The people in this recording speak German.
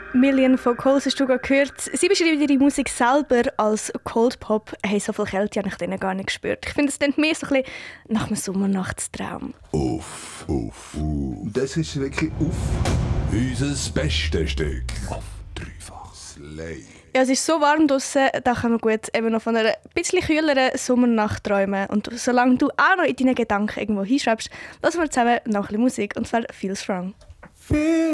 Million von Coles hast du gerade gehört. Sie beschreiben ihre Musik selber als Cold Pop. Hey, so viel Kälte habe ich denen gar nicht gespürt. Ich finde, es klingt mehr so ein bisschen nach einem Sommernachtstraum. Uff. Das ist wirklich uff. Unser bestes Stück. Auf dreifach. Slay. Ja, es ist so warm draussen, da kann man gut eben noch von einer bisschen kühleren Sommernacht träumen. Und solange du auch noch in deinen Gedanken irgendwo hinschreibst, lassen wir zusammen noch ein bisschen Musik, und zwar «Feel Strong».